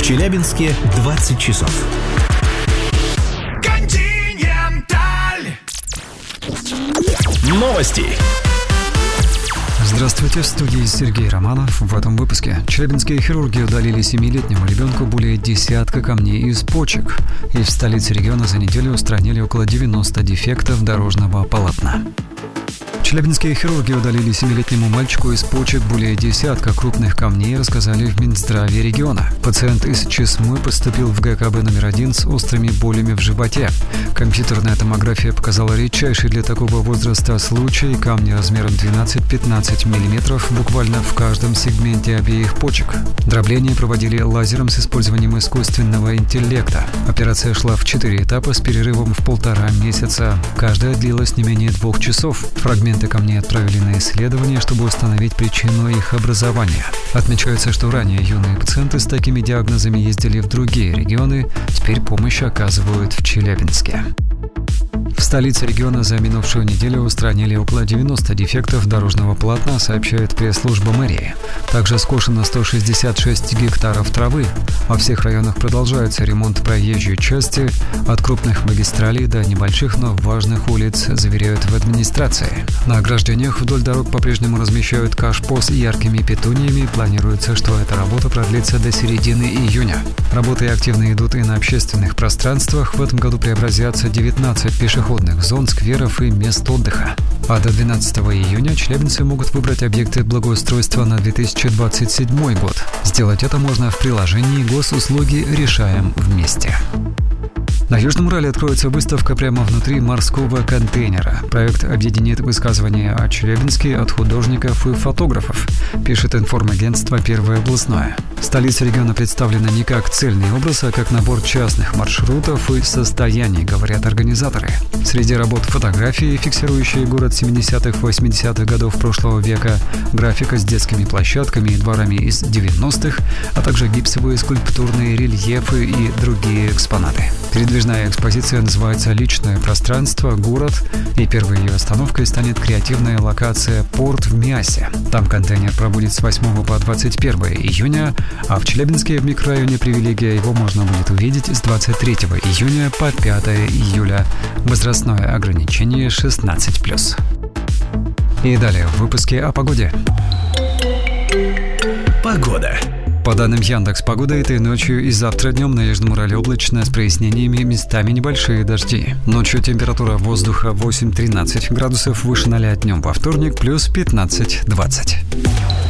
Челябинске 20 часов. Континенталь. Новости. Здравствуйте, в студии Сергей Романов. В этом выпуске. Челябинские хирурги удалили 7-летнему ребенку более десятка камней из почек. И в столице региона за неделю устранили около 90 дефектов дорожного полотна. Челябинские хирурги удалили 7-летнему мальчику из почек более десятка крупных камней, рассказали в Минздраве региона. Пациент из Чесмы поступил в ГКБ номер 1 с острыми болями в животе. Компьютерная томография показала редчайший для такого возраста случай: камни размером 12-15 мм буквально в каждом сегменте обеих почек. Дробление проводили лазером с использованием искусственного интеллекта. Операция шла в 4 этапа с перерывом в 1,5 месяца. Каждая длилась не менее 2 часов. Фрагменты камней отправили на исследование, чтобы установить причину их образования. Отмечается, что ранее юные пациенты с такими диагнозами ездили в другие регионы, теперь помощь оказывают в Челябинске. В столице региона за минувшую неделю устранили около 90 дефектов дорожного полотна, сообщает пресс-служба мэрии. Также скошено 166 гектаров травы. Во всех районах продолжается ремонт проезжей части, от крупных магистралей до небольших, но важных улиц, заверяют в администрации. На ограждениях вдоль дорог по-прежнему размещают кашпо с яркими петуниями. Планируется, что эта работа продлится до середины июня. Работы активно идут и на общественных пространствах. В этом году преобразятся 19 пешеходных зон, скверов и мест отдыха. А до 12 июня челябинцы могут выбрать объекты благоустройства на 2027 год. Сделать это можно в приложении «Госуслуги. Решаем вместе». На Южном Урале откроется выставка прямо внутри морского контейнера. Проект объединит высказывания о Челябинске от художников и фотографов, пишет информагентство «Первое областное». Столица региона представлена не как цельный образ, а как набор частных маршрутов и состояний, говорят организаторы. Среди работ фотографии, фиксирующие город 70-80-х годов прошлого века, графика с детскими площадками и дворами из 90-х, а также гипсовые скульптурные рельефы и другие экспонаты. Передвижная экспозиция называется «Личное пространство. Город», и первой ее остановкой станет креативная локация «Порт в Миасе». Там контейнер пробудет с 8 по 21 июня, а в Челябинске в микрорайоне «Привилегия» его можно будет увидеть с 23 июня по 5 июля. Возрастное ограничение 16+. И далее в выпуске о погоде. Погода. По данным Яндекс.Погода, этой ночью и завтра днем на Южном Урале облачно с прояснениями, местами небольшие дожди. Ночью температура воздуха 8-13 градусов, выше 0 днем во вторник плюс 15-20.